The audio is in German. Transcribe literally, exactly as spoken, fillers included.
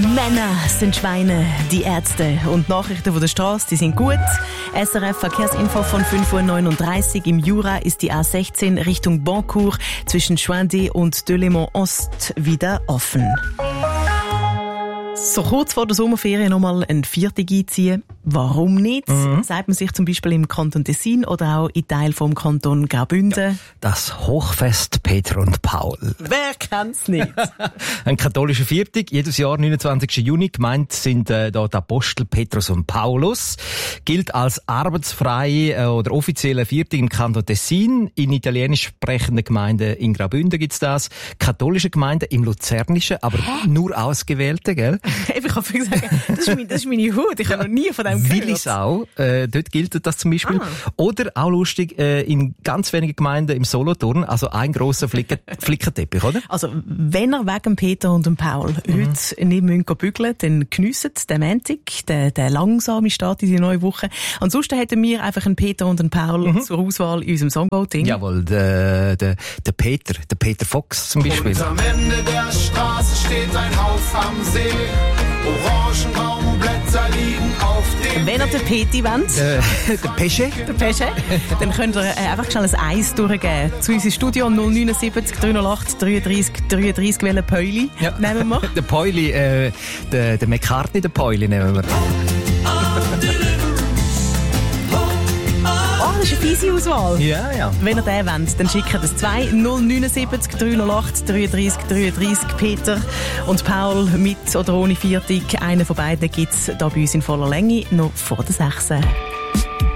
Männer sind Schweine, die Ärzte und Nachrichten von der Straße, die sind gut. S R F Verkehrsinfo von fünf Uhr neununddreißig. Im Jura ist die A sechzehn Richtung Boncourt zwischen Schwendi und Delémont Ost wieder offen. So kurz vor der Sommerferien nochmal ein Viertag einziehen. Warum nicht? Mhm. Sagt man sich zum Beispiel im Kanton Tessin oder auch in Teil vom Kanton Graubünden. Ja, das Hochfest Peter und Paul. Wer kennt's nicht? Ein katholischer Viertag, jedes Jahr neunundzwanzigsten Juni. Gemeint sind äh, da die Apostel Petrus und Paulus. Gilt als arbeitsfreie äh, oder offizielle Viertag im Kanton Tessin. In italienisch sprechenden Gemeinden in Graubünden gibt's das. Katholische Gemeinden im Luzernischen, aber Hä? nur ausgewählte, gell? Ich kann sagen, das ist, mein, das ist meine Hut. Ich habe noch nie von dem gehört. Willisau, äh, dort gilt das zum Beispiel. Ah. Oder auch lustig, äh, in ganz wenigen Gemeinden im Solothurn, also ein grosser Flicken, Flickenteppich, oder? Also, wenn ihr wegen Peter und dem Paul mhm. heute nicht müsst bügeln, dann geniesst den Montag, den, den langsame Start in die neue Woche. Ansonsten hätten wir einfach einen Peter und einen Paul mhm. zur Auswahl in unserem Songvoting. Jawohl, der, der, der Peter, der Peter Fox zum Beispiel. Und am Ende der Straße steht ein Haus am See. Orangenbaumblätter liegen auf dem Wenn ihr den Peti wollt, äh, der Pesche, der Pesche, dann könnt ihr äh, einfach schnell ein Eis durchgeben. Zu unserem Studio null neun sieben drei null acht dreiunddreißig dreiunddreißig welchen Päuli ja. nehmen wir. Der Päuli, äh, der, der McCartney, der Päuli nehmen wir. Das ist eine fiese Auswahl. Ja, ja. Wenn ihr den wollt, dann schickt es zwei null neun sieben drei null acht dreiunddreißig dreiunddreißig. Peter und Paul mit oder ohne Viertag. Einen von beiden gibt es hier bei uns in voller Länge noch vor der sechs.